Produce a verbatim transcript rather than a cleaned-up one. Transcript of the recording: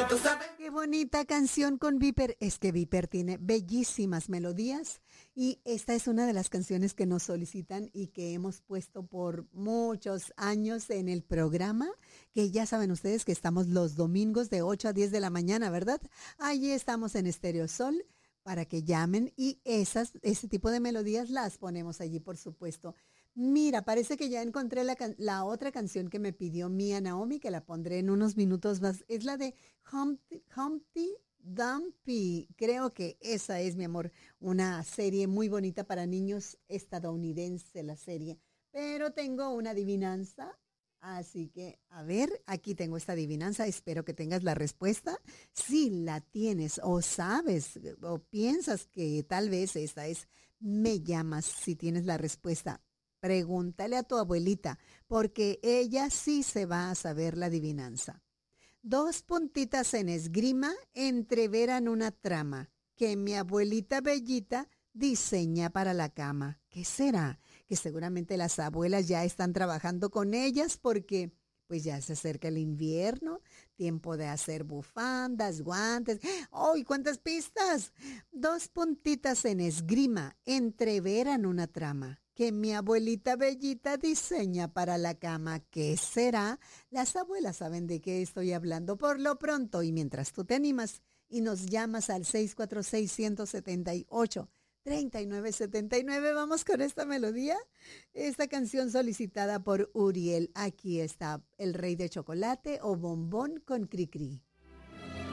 tú sabes. Qué bonita canción con Viper. Es que Viper tiene bellísimas melodías y esta es una de las canciones que nos solicitan y que hemos puesto por muchos años en el programa, que ya saben ustedes que estamos los domingos de ocho a diez de la mañana, ¿verdad? Allí estamos en Estéreo Sol para que llamen y esas, ese tipo de melodías las ponemos allí, por supuesto. Mira, parece que ya encontré la, can- la otra canción que me pidió Mía Naomi, que la pondré en unos minutos más. Es la de Humpty, Humpty Dumpty. Creo que esa es, mi amor, una serie muy bonita para niños, estadounidense la serie. Pero tengo una adivinanza, así que, a ver, aquí tengo esta adivinanza. Espero que tengas la respuesta. Si la tienes o sabes o piensas que tal vez esta es, me llamas si tienes la respuesta. Pregúntale a tu abuelita, porque ella sí se va a saber la adivinanza. Dos puntitas en esgrima entreveran una trama que mi abuelita Bellita diseña para la cama. ¿Qué será? Que seguramente las abuelas ya están trabajando con ellas porque pues ya se acerca el invierno, tiempo de hacer bufandas, guantes. ¡Ay, cuántas pistas! Dos puntitas en esgrima entreveran una trama que mi abuelita Bellita diseña para la cama. ¿Qué será? Las abuelas saben de qué estoy hablando por lo pronto y mientras tú te animas y nos llamas al seis cuatro seis, uno siete ocho, tres nueve siete nueve, vamos con esta melodía, esta canción solicitada por Uriel. Aquí está El Rey de Chocolate o Bombón con Cricri.